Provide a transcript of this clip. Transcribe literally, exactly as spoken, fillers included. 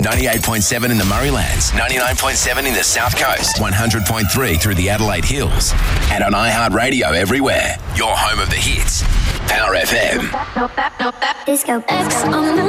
ninety-eight point seven in the Murraylands, ninety-nine point seven in the South Coast, one hundred point three through the Adelaide Hills, and on iHeartRadio everywhere. Your home of the hits. Power F M. Disco X on the